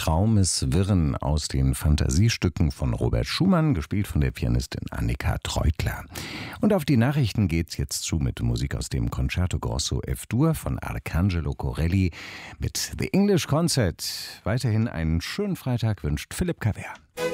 Traumeswirren aus den Fantasiestücken von Robert Schumann, gespielt von der Pianistin Annika Treutler. Und auf die Nachrichten geht's jetzt zu mit Musik aus dem Concerto Grosso F-Dur von Arcangelo Corelli mit The English Concert. Weiterhin einen schönen Freitag wünscht Philipp Cavert.